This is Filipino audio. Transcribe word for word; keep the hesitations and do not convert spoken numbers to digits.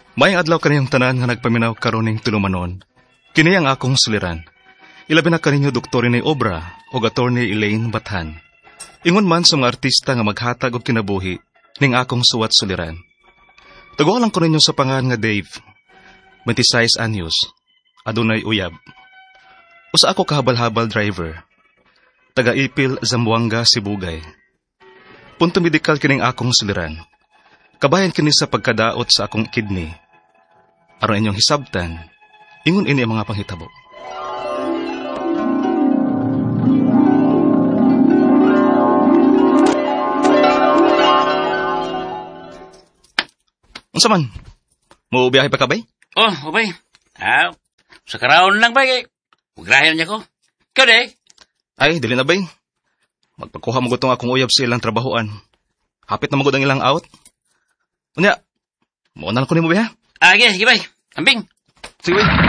Maayong adlaw kaniyong tanan nga nagpaminaw karon ning tulumanon. Kini ang akong suliran. Ilabi na kaninyo Doktor ni Obra o Attorney Elaine Bathan. Ingon man sa mga artista nga maghatag og kinabuhi ning akong suwat suliran. Taguha lang ko ninyo sa pangan nga Dave, twenty-six anyos, adunay uyab. Usa ako kahabal-habal driver. Taga-Ipil, Zamboanga, Sibugay. Punto medikal kining akong suliran. Kabayan kini sa pagkadaot sa akong kidney. Aron inyong hisabtan, ingon ini ang mga panghitabo. Unsa man? Mo biyahe pa ka bay? Oh, ubay. Ah, sa karaon lang bay. Ugrahin niya ko. Ikaw de? Ay, dili na bay. Magpakuha mo gutong akong uyab sa ilang trabahoan. Hapit na magud ang ilang out. Unya, maunan ko nimo ba ha? Ah, sige, sige bay. Kambing. Sige bay.